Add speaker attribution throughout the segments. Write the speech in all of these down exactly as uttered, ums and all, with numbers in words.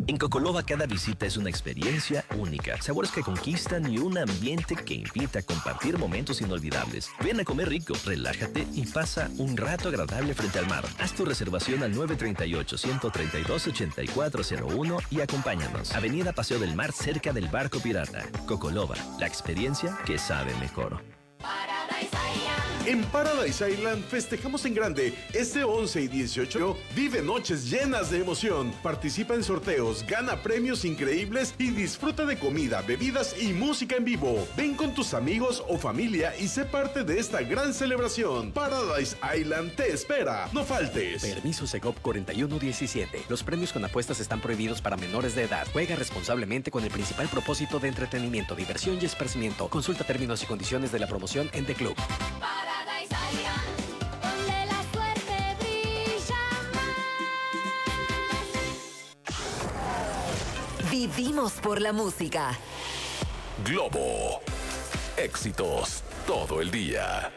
Speaker 1: En Cocoloba cada visita es una experiencia única, sabores que conquistan y un ambiente que invita a compartir momentos inolvidables. Ven a comer rico, relájate y pasa un rato agradable frente al mar. Haz tu reservación al nueve tres ocho, uno tres dos, ocho cuatro cero uno y acompáñanos. Avenida Paseo del Mar, cerca del Barco Pirata. Cocoloba, la experiencia que sabe mejor.
Speaker 2: En Paradise Island festejamos en grande. Este once y dieciocho vive noches llenas de emoción. Participa en sorteos, gana premios increíbles y disfruta de comida, bebidas y música en vivo. Ven con tus amigos o familia y sé parte de esta gran celebración. Paradise Island te espera. No faltes.
Speaker 3: Permiso Segov cuarenta y uno diecisiete. Los premios con apuestas están prohibidos para menores de edad. Juega responsablemente con el principal propósito de entretenimiento, diversión y esparcimiento. Consulta términos y condiciones de la promoción en The Club.
Speaker 4: Donde la suerte brilla más.
Speaker 5: Vivimos por la música.
Speaker 6: Globo. Éxitos todo el día.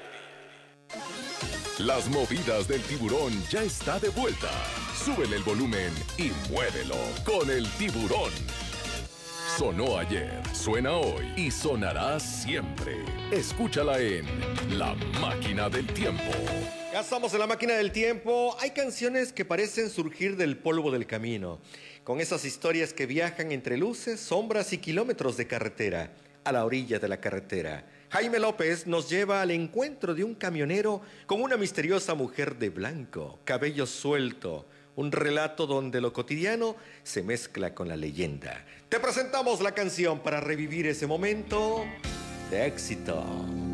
Speaker 6: Las movidas del tiburón ya está de vuelta. Súbele el volumen y muévelo con el tiburón. Sonó ayer, suena hoy y sonará siempre. Escúchala en La Máquina del Tiempo.
Speaker 7: Ya estamos en La Máquina del Tiempo. Hay canciones que parecen surgir del polvo del camino, con esas historias que viajan entre luces, sombras y kilómetros de carretera, a la orilla de la carretera. Jaime López nos lleva al encuentro de un camionero con una misteriosa mujer de blanco, cabello suelto. Un relato donde lo cotidiano se mezcla con la leyenda. Te presentamos la canción para revivir ese momento de éxito.